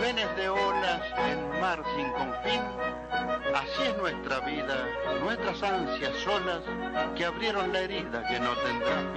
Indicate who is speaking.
Speaker 1: vaivenes de olas en mar sin confín, así es nuestra vida, nuestras ansias solas que abrieron la herida que no tendrá fin.